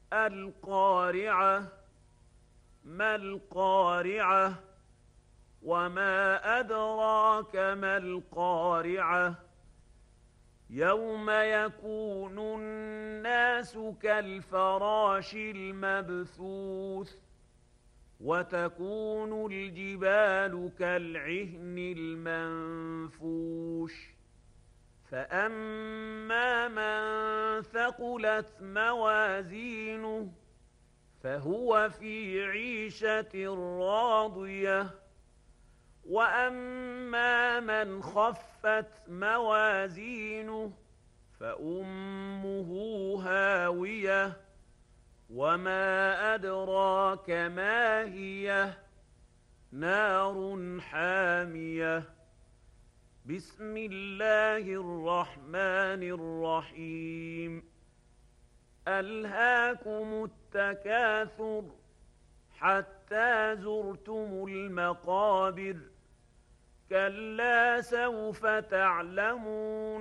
القارعة. ما القارعة؟ وما أدراك ما القارعة؟ يوم يكون الناس كالفراش المبثوث وتكون الجبال كالعهن المنفوش فأما من ثقلت موازينه فهو في عيشة راضية وأما من خفت موازينه فأمه هاوية وما أدراك ما هي نار حامية بسم الله الرحمن الرحيم ألهاكم التكاثر حتى زرتم المقابر كلا سوف تعلمون